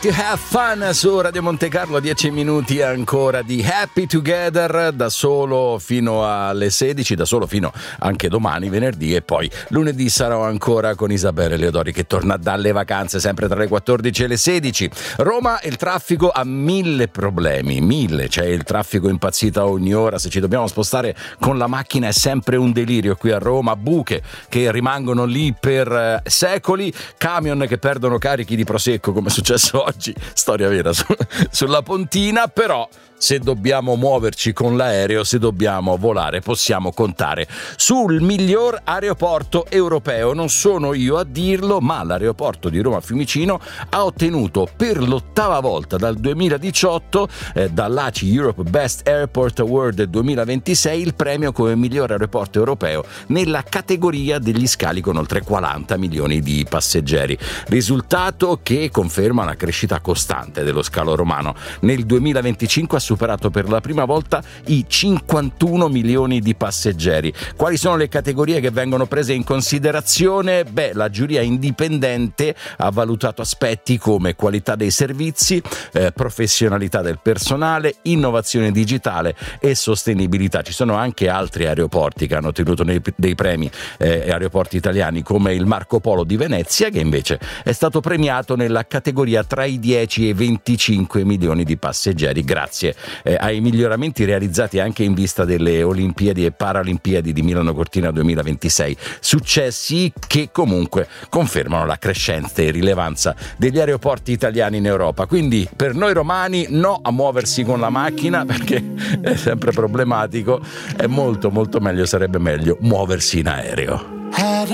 To have fun su Radio Monte Carlo, 10 minuti ancora di Happy Together, da solo fino alle 16, da solo fino anche domani venerdì, e poi lunedì sarò ancora con Isabella Leodori che torna dalle vacanze sempre tra le 14 e le 16. Roma, il traffico ha 1000 problemi, c'è il traffico impazzito a ogni ora, se ci dobbiamo spostare con la macchina è sempre un delirio qui a Roma, buche che rimangono lì per secoli, camion che perdono carichi di prosecco come è successo oggi, storia vera sulla Pontina. Però se dobbiamo muoverci con l'aereo, se dobbiamo volare, possiamo contare sul miglior aeroporto europeo. Non sono io a dirlo, ma l'aeroporto di Roma Fiumicino ha ottenuto per l'8ª volta dal 2018 dall'ACI Europe Best Airport Award 2026 il premio come miglior aeroporto europeo nella categoria degli scali con oltre 40 milioni di passeggeri. Risultato che conferma la crescita costante dello scalo romano. Nel 2025 ha superato per la prima volta i 51 milioni di passeggeri. Quali sono le categorie che vengono prese in considerazione? La giuria indipendente ha valutato aspetti come qualità dei servizi, professionalità del personale, innovazione digitale e sostenibilità. Ci sono anche altri aeroporti che hanno ottenuto dei premi, aeroporti italiani come il Marco Polo di Venezia, che invece è stato premiato nella categoria tra i 10 e i 25 milioni di passeggeri, grazie ai miglioramenti realizzati anche in vista delle Olimpiadi e Paralimpiadi di Milano Cortina 2026, successi che comunque confermano la crescente rilevanza degli aeroporti italiani in Europa. Quindi per noi romani no a muoversi con la macchina, perché è sempre problematico, è molto meglio, sarebbe meglio muoversi in aereo.